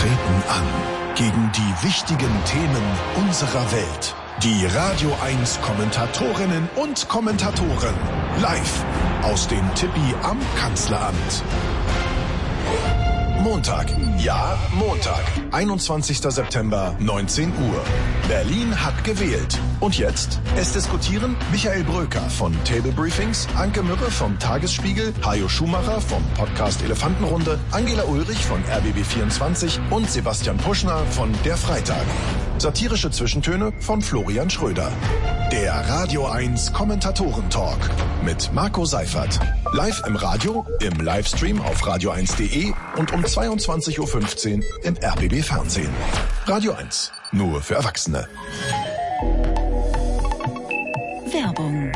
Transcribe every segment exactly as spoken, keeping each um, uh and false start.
treten an gegen die wichtigen Themen unserer Welt. Die Radio eins Kommentatorinnen und Kommentatoren live aus dem Tippi am Kanzleramt. Montag, ja Montag, einundzwanzigster September, neunzehn Uhr. Berlin hat gewählt. Und jetzt? Es diskutieren Michael Bröker von Table Briefings, Anke Mürre vom Tagesspiegel, Hajo Schumacher vom Podcast Elefantenrunde, Angela Ulrich von R B B vierundzwanzig und Sebastian Puschner von Der Freitag. Satirische Zwischentöne von Florian Schröder. Der Radio eins Kommentatoren-Talk mit Marco Seifert. Live im Radio, im Livestream auf radio eins punkt de und um zweiundzwanzig Uhr fünfzehn im R B B Fernsehen. Radio eins, nur für Erwachsene. Werbung.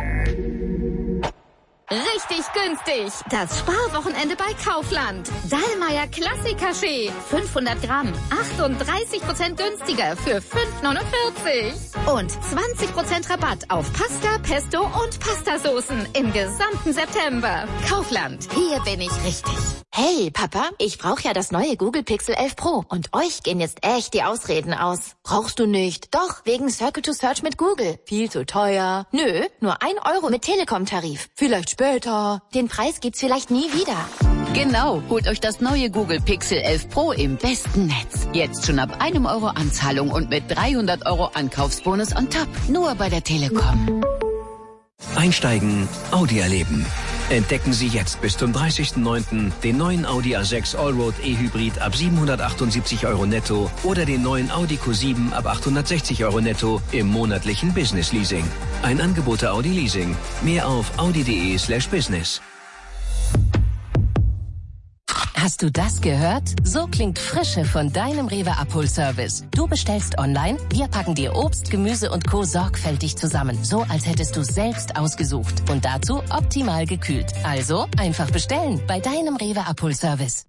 Richtig günstig. Das Sparwochenende bei Kaufland. Dallmayr Klassik-Kaffee. fünfhundert Gramm. achtunddreißig Prozent günstiger für fünf neunundvierzig. Und zwanzig Prozent Rabatt auf Pasta, Pesto und Pastasoßen im gesamten September. Kaufland. Hier bin ich richtig. Hey, Papa, ich brauche ja das neue Google Pixel elf Pro. Und euch gehen jetzt echt die Ausreden aus. Brauchst du nicht? Doch, wegen Circle to Search mit Google. Viel zu teuer. Nö, nur ein Euro mit Telekom-Tarif. Vielleicht später. Den Preis gibt's vielleicht nie wieder. Genau, holt euch das neue Google Pixel elf Pro im besten Netz. Jetzt schon ab einem Euro Anzahlung und mit dreihundert Euro Ankaufsbonus on top. Nur bei der Telekom. Einsteigen, Audi erleben. Entdecken Sie jetzt bis zum dreißigsten neunten den neuen Audi A sechs Allroad E-Hybrid ab siebenhundertachtundsiebzig Euro netto oder den neuen Audi Q sieben ab achthundertsechzig Euro netto im monatlichen Business Leasing. Ein Angebot der Audi Leasing. Mehr auf audi.de slash business. Hast du das gehört? So klingt Frische von deinem Rewe Abholservice. Du bestellst online, wir packen dir Obst, Gemüse und Co. sorgfältig zusammen. So, als hättest du selbst ausgesucht. Und dazu optimal gekühlt. Also, einfach bestellen bei deinem Rewe Abholservice.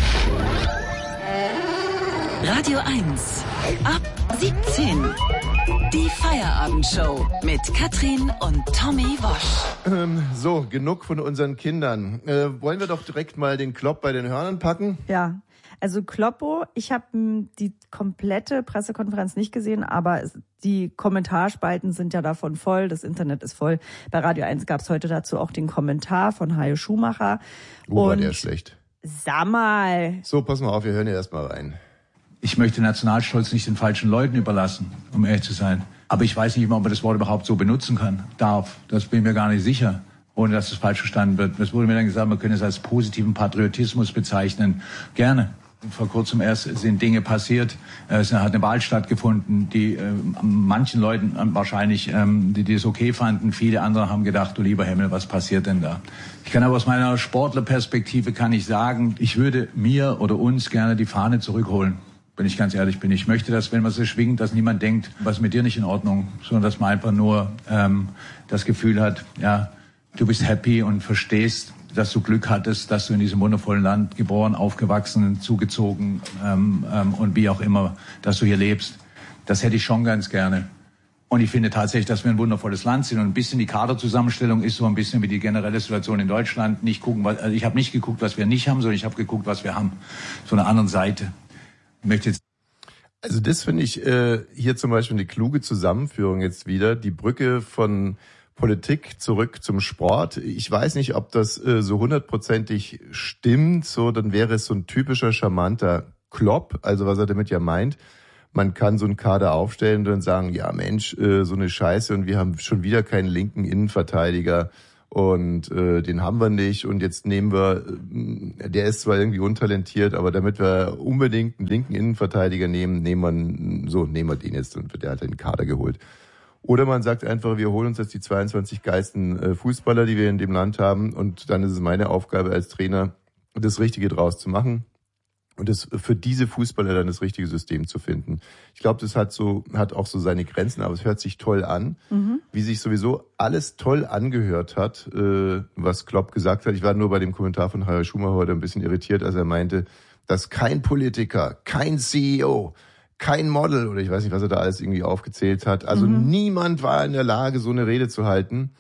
Radio eins. Ab siebzehn. Die Feierabendshow mit Katrin und Tommy Wosch. Ähm, so, genug von unseren Kindern. Äh, wollen wir doch direkt mal den Klopp bei den Hörnern packen? Ja, also Kloppo, ich habe die komplette Pressekonferenz nicht gesehen, aber es, die Kommentarspalten sind ja davon voll, das Internet ist voll. Bei Radio eins gab es heute dazu auch den Kommentar von Hajo Schumacher. Oh, war der schlecht. Sag mal. So, pass mal auf, wir hören hier erstmal rein. Ich möchte Nationalstolz nicht den falschen Leuten überlassen, um ehrlich zu sein. Aber ich weiß nicht immer, ob man das Wort überhaupt so benutzen kann, darf. Das bin ich mir gar nicht sicher, ohne dass es falsch verstanden wird. Es wurde mir dann gesagt, man könne es als positiven Patriotismus bezeichnen. Gerne. Vor kurzem erst sind Dinge passiert. Es hat eine Wahl stattgefunden, die äh, manchen Leuten wahrscheinlich, ähm, die, die es okay fanden. Viele andere haben gedacht, du lieber Himmel, was passiert denn da? Ich kann aber aus meiner Sportlerperspektive kann ich sagen, ich würde mir oder uns gerne die Fahne zurückholen. Wenn ich ganz ehrlich bin. Ich möchte, dass, wenn man sie schwingt, dass niemand denkt, was ist mit dir nicht in Ordnung, sondern dass man einfach nur ähm, das Gefühl hat, ja, du bist happy und verstehst, dass du Glück hattest, dass du in diesem wundervollen Land geboren, aufgewachsen, zugezogen ähm, ähm, und wie auch immer, dass du hier lebst. Das hätte ich schon ganz gerne. Und ich finde tatsächlich, dass wir ein wundervolles Land sind und ein bisschen die Kaderzusammenstellung ist so ein bisschen wie die generelle Situation in Deutschland. Nicht gucken, was, also ich habe nicht geguckt, was wir nicht haben, sondern ich habe geguckt, was wir haben. So eine andere Seite. Möchte jetzt also das finde ich äh, hier zum Beispiel eine kluge Zusammenführung jetzt wieder. Die Brücke von Politik zurück zum Sport. Ich weiß nicht, ob das äh, so hundertprozentig stimmt. So, dann wäre es so ein typischer charmanter Klopp. Also was er damit ja meint. Man kann so einen Kader aufstellen und dann sagen, ja Mensch, äh, so eine Scheiße und wir haben schon wieder keinen linken Innenverteidiger. Und äh, den haben wir nicht und jetzt nehmen wir, äh, der ist zwar irgendwie untalentiert, aber damit wir unbedingt einen linken Innenverteidiger nehmen, nehmen wir, so nehmen wir den jetzt und der hat den Kader geholt. Oder man sagt einfach, wir holen uns jetzt die zweiundzwanzig geilsten äh, Fußballer, die wir in dem Land haben und dann ist es meine Aufgabe als Trainer, das Richtige draus zu machen und das für diese Fußballer dann das richtige System zu finden. Ich glaube, das hat so hat auch so seine Grenzen, aber es hört sich toll an, mhm. wie sich sowieso alles toll angehört hat, äh, was Klopp gesagt hat. Ich war nur bei dem Kommentar von Hajo Schumacher heute ein bisschen irritiert, als er meinte, dass kein Politiker, kein C E O, kein Model oder ich weiß nicht, was er da alles irgendwie aufgezählt hat, also mhm. niemand war in der Lage, so eine Rede zu halten.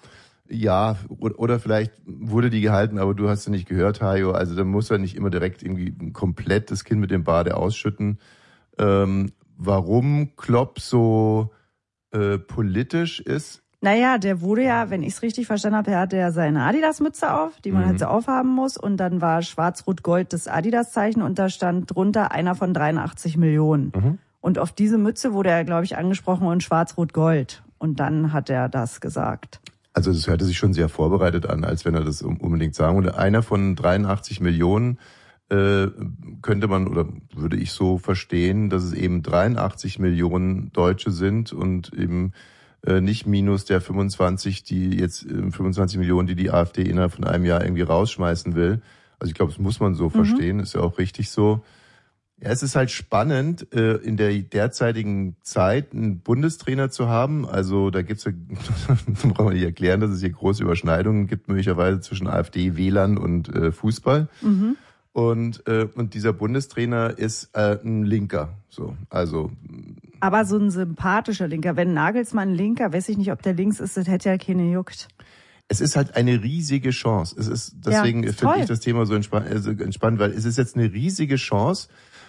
Ja, oder vielleicht wurde die gehalten, aber du hast sie nicht gehört, Hajo. Also da muss er nicht immer direkt irgendwie komplett das Kind mit dem Bade ausschütten. Ähm, warum Klopp so äh, politisch ist? Naja, der wurde ja, wenn ich es richtig verstanden habe, er hatte ja seine Adidas-Mütze auf, die man mhm. halt so aufhaben muss. Und dann war schwarz-rot-gold das Adidas-Zeichen und da stand drunter einer von dreiundachtzig Millionen. Mhm. Und auf diese Mütze wurde er, glaube ich, angesprochen und schwarz-rot-gold. Und dann hat er das gesagt. Also das hörte sich schon sehr vorbereitet an, als wenn er das unbedingt sagen würde. Einer von dreiundachtzig Millionen äh, könnte man, oder würde ich so verstehen, dass es eben dreiundachtzig Millionen Deutsche sind und eben äh, nicht minus der fünfundzwanzig, die jetzt äh, fünfundzwanzig Millionen, die die AfD innerhalb von einem Jahr irgendwie rausschmeißen will. Also ich glaube, das muss man so mhm. verstehen, ist ja auch richtig so. Ja, es ist halt spannend, in der derzeitigen Zeit einen Bundestrainer zu haben. Also da gibt's ja, brauchen wir nicht erklären, dass es hier große Überschneidungen gibt, möglicherweise zwischen AfD, Wählern und äh, Fußball. Mhm. Und äh, und dieser Bundestrainer ist äh, ein Linker. So, also. Aber so ein sympathischer Linker. Wenn Nagelsmann Linker, weiß ich nicht, ob der links ist, das hätte ja keine juckt. Es ist halt eine riesige Chance. Es ist deswegen ja, finde ich das Thema so entspannt, also entspannt, weil es ist jetzt eine riesige Chance.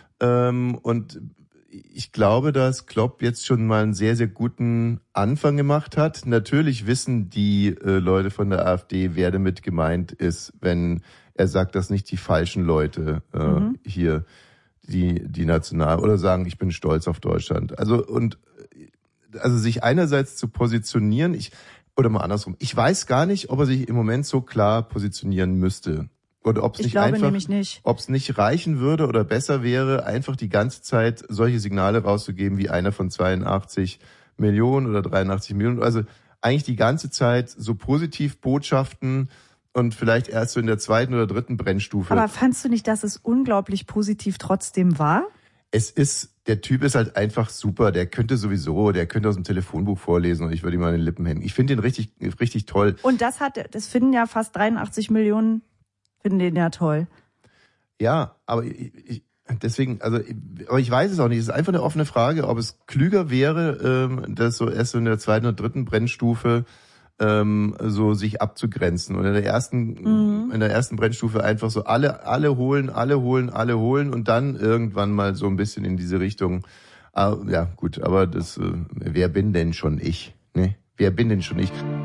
Und ich glaube, dass Klopp jetzt schon mal einen sehr, sehr guten Anfang gemacht hat. Natürlich wissen die äh, Leute von der AfD, wer damit gemeint ist, wenn er sagt, dass nicht die falschen Leute äh, mhm. hier die die national oder sagen, ich bin stolz auf Deutschland. Also und also sich einerseits zu positionieren, ich oder mal andersrum. Ich weiß gar nicht, ob er sich im Moment so klar positionieren müsste. Oder ob es nicht einfach, ob es nicht reichen würde oder besser wäre, einfach die ganze Zeit solche Signale rauszugeben wie einer von zweiundachtzig Millionen oder dreiundachtzig Millionen. Also eigentlich die ganze Zeit so positiv Botschaften und vielleicht erst so in der zweiten oder dritten Brennstufe. Aber fandst du nicht, dass es unglaublich positiv trotzdem war? Es ist, der Typ ist halt einfach super. Der könnte sowieso, der könnte aus dem Telefonbuch vorlesen und ich würde ihm an den Lippen hängen. Ich finde ihn richtig, richtig toll. Und das hat, das finden ja fast dreiundachtzig Millionen. Finden den ja toll. Ja, aber ich, ich, deswegen, also, aber ich weiß es auch nicht. Es ist einfach eine offene Frage, ob es klüger wäre, ähm, das so erst so in der zweiten oder dritten Brennstufe ähm, so sich abzugrenzen und in der ersten, mhm. in der ersten Brennstufe einfach so alle, alle holen, alle holen, alle holen und dann irgendwann mal so ein bisschen in diese Richtung. Ah, ja, gut, aber das, äh, wer bin denn schon ich? Ne? Wer bin denn schon ich?